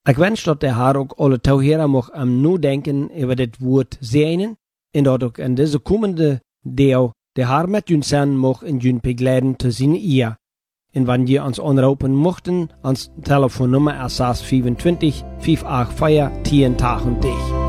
Ik wens dat de Heer ook alle toeheren mag am nu denken over dit woord zegenen, en dat ook in deze komende deel de Heer met jullie zijn mag en jullie begeleiden te zien eer. En wanneer je ons aanroepen mochten, ons telefoonnummer is 625 584 1080.